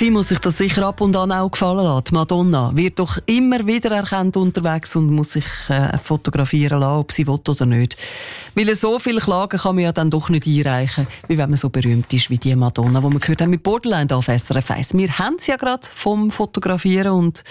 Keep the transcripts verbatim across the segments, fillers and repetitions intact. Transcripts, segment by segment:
Sie muss sich das sicher ab und an auch gefallen lassen. Madonna wird doch immer wieder erkannt unterwegs und muss sich äh, fotografieren lassen, ob sie will oder nicht. Weil so viele Klagen kann man ja dann doch nicht einreichen, wie wenn man so berühmt ist wie die Madonna, die wir gehört haben mit Borderline auf S R F eins. Wir haben es ja gerade vom Fotografieren und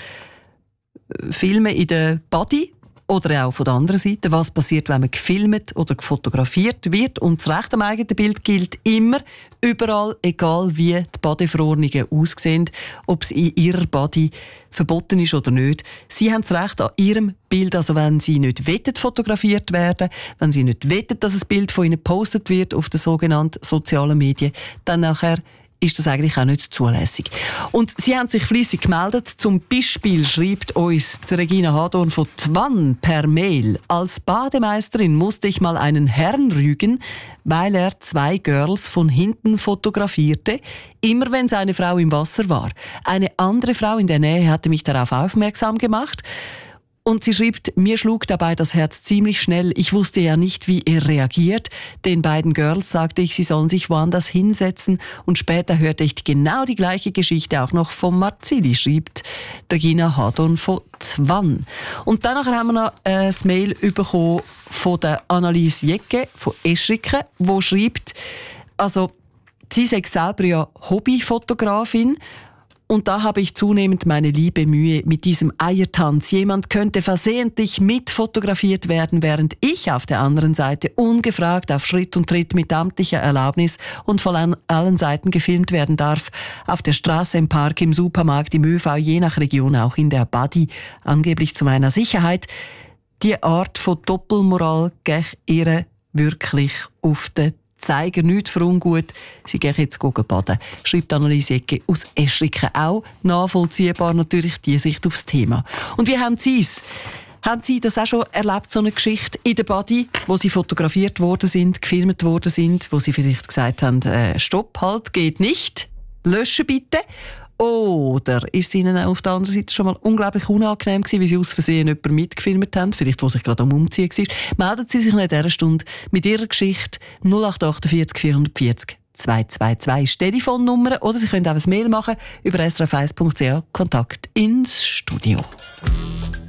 Filmen in der Body. Oder auch von der anderen Seite, was passiert, wenn man gefilmt oder gefotografiert wird. Und das Recht am eigenen Bild gilt immer, überall, egal wie die Bodyverordnungen aussehen, ob es in ihrer Body verboten ist oder nicht. Sie haben das Recht an ihrem Bild, also wenn sie nicht wollen, fotografiert werden, wenn sie nicht wollen, dass ein Bild von ihnen gepostet wird auf den sogenannten sozialen Medien, dann nachher ist das eigentlich auch nicht zulässig. Und Sie haben sich fleissig gemeldet. Zum Beispiel schreibt uns die Regina Hadorn von Twann per Mail: Als Bademeisterin musste ich mal einen Herrn rügen, weil er zwei Girls von hinten fotografierte, immer wenn seine Frau im Wasser war. Eine andere Frau in der Nähe hatte mich darauf aufmerksam gemacht. Und sie schreibt, mir schlug dabei das Herz ziemlich schnell. Ich wusste ja nicht, wie er reagiert. Den beiden Girls sagte ich, sie sollen sich woanders hinsetzen. Und später hörte ich genau die gleiche Geschichte auch noch von Marzili, schreibt Regina Hadorn von Twann. Und danach haben wir noch ein Mail bekommen von der Annelies Jecke von Eschriken, die schreibt, also sie sei selber ja Hobbyfotografin. Und da habe ich zunehmend meine liebe Mühe mit diesem Eiertanz. Jemand könnte versehentlich mitfotografiert werden, während ich auf der anderen Seite ungefragt auf Schritt und Tritt mit amtlicher Erlaubnis und von allen Seiten gefilmt werden darf. Auf der Straße, im Park, im Supermarkt, im ÖV, je nach Region, auch in der Body, angeblich zu meiner Sicherheit. Die Art von Doppelmoral geht ihr wirklich auf den Zeiger, nichts für ungut. Sie gehen jetzt baden, schreibt Annelies Ecke aus Eschriken. Auch nachvollziehbar natürlich die Sicht aufs Thema. Und wie haben Sie es? Haben Sie das auch schon erlebt, so eine Geschichte in der Body, wo Sie fotografiert worden sind, gefilmt worden sind, wo Sie vielleicht gesagt haben, äh, stopp, halt, geht nicht, löschen bitte? Oder ist es Ihnen auf der anderen Seite schon mal unglaublich unangenehm gewesen, wie Sie aus Versehen jemanden mitgefilmt haben, vielleicht wo sich gerade am Umziehen war? Melden Sie sich in dieser Stunde mit Ihrer Geschichte null acht vier acht vier vier null zwei zwei zwei ist die Telefonnummer, oder Sie können auch ein Mail machen über s r f eins punkt c h, Kontakt ins Studio.